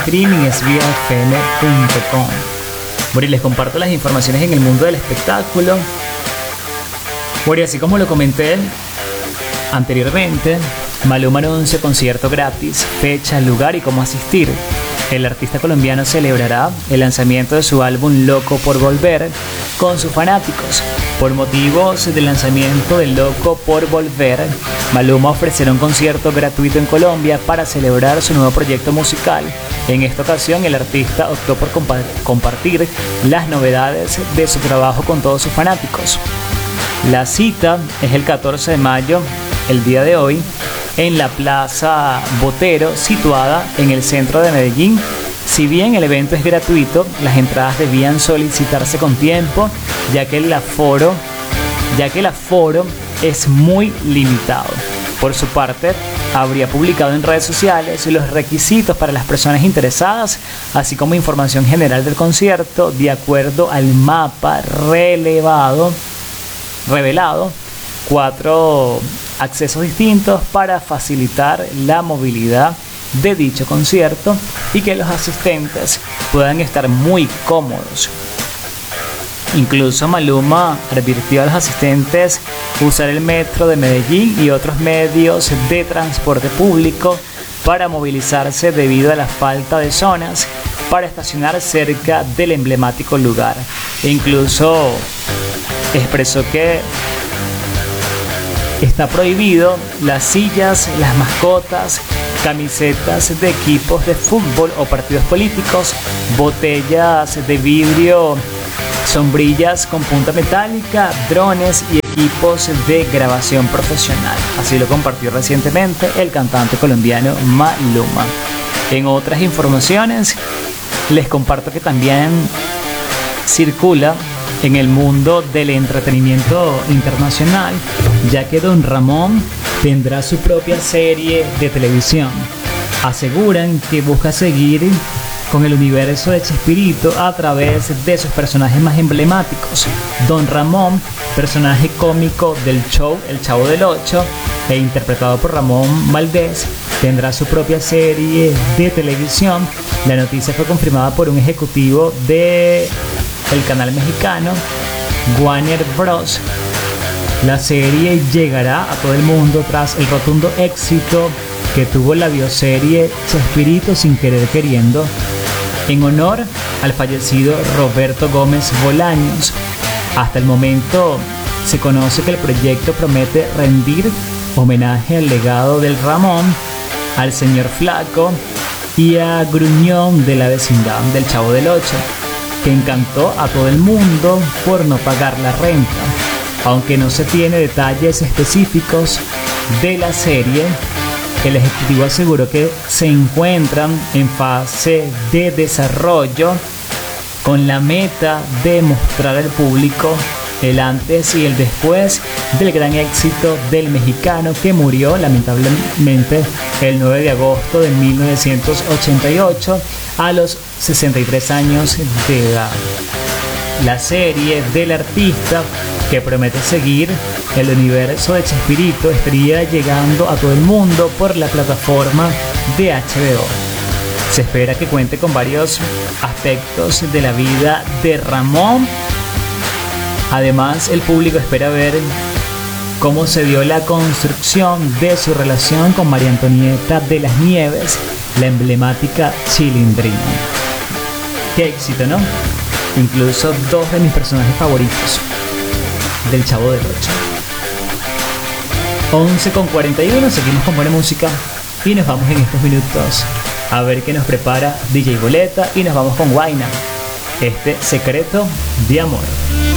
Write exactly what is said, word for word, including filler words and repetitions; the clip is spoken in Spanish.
streaming es vía f m punto com. Bueno, y les comparto las informaciones en el mundo del espectáculo. Bueno, y así como lo comenté anteriormente, Maluma anuncia concierto gratis, fecha, lugar y cómo asistir. El artista colombiano celebrará el lanzamiento de su álbum Loco por Volver con sus fanáticos. Por motivos del lanzamiento de Loco por Volver, Maluma ofrecerá un concierto gratuito en Colombia para celebrar su nuevo proyecto musical. En esta ocasión, el artista optó por compa- compartir las novedades de su trabajo con todos sus fanáticos. La cita es el catorce de mayo, el día de hoy, en la Plaza Botero, situada en el centro de Medellín. Si bien el evento es gratuito, las entradas debían solicitarse con tiempo, ya que el aforo, ya que el aforo es muy limitado. Por su parte, habría publicado en redes sociales los requisitos para las personas interesadas, así como información general del concierto, de acuerdo al mapa relevado, revelado, cuatro accesos distintos para facilitar la movilidad de dicho concierto y que los asistentes puedan estar muy cómodos. Incluso Maluma advirtió a los asistentes usar el metro de Medellín y otros medios de transporte público para movilizarse debido a la falta de zonas para estacionar cerca del emblemático lugar. E incluso expresó que está prohibido las sillas, las mascotas, camisetas de equipos de fútbol o partidos políticos, botellas de vidrio, sombrillas con punta metálica, drones y equipos de grabación profesional. Así lo compartió recientemente el cantante colombiano Maluma. En otras informaciones, les comparto que también circula en el mundo del entretenimiento internacional, ya que Don Ramón tendrá su propia serie de televisión. Aseguran que busca seguir con el universo de Chespirito a través de sus personajes más emblemáticos. Don Ramón, personaje cómico del show El Chavo del Ocho e interpretado por Ramón Valdés, tendrá su propia serie de televisión. La noticia fue confirmada por un ejecutivo de el canal mexicano Warner Bros. La serie llegará a todo el mundo tras el rotundo éxito que tuvo la bioserie Chespirito sin querer queriendo, en honor al fallecido Roberto Gómez Bolaños. Hasta el momento se conoce que el proyecto promete rendir homenaje al legado del Ramón, al señor Flaco y a Gruñón de la vecindad del Chavo del Ocho, que encantó a todo el mundo por no pagar la renta. Aunque no se tiene detalles específicos de la serie, el ejecutivo aseguró que se encuentran en fase de desarrollo con la meta de mostrar al público el antes y el después del gran éxito del mexicano que murió lamentablemente el nueve de agosto de mil novecientos ochenta y ocho a los sesenta y tres años de edad. La serie del artista, que promete seguir el universo de Chespirito, estaría llegando a todo el mundo por la plataforma de H B O. Se espera que cuente con varios aspectos de la vida de Ramón. Además, el público espera ver cómo se dio la construcción de su relación con María Antonieta de las Nieves, la emblemática Chilindrina. Qué éxito, ¿no? Incluso dos de mis personajes favoritos del Chavo del Ocho. once con cuarenta y uno, seguimos con buena música y nos vamos en estos minutos a ver qué nos prepara D J Boleta y nos vamos con Guayna, este secreto de amor.